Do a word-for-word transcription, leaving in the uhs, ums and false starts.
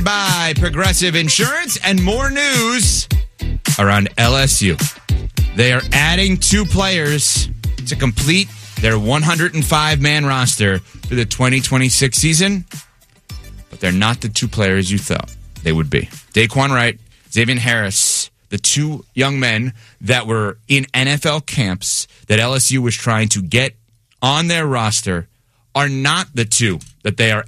by Progressive Insurance, and more news around L S U. They are adding two players to complete their one hundred five man roster for the twenty twenty-six season, but they're not the two players you thought they would be. Daquan Wright, Xavier Harris, the two young men that were in N F L camps that L S U was trying to get on their roster, are not the two that they are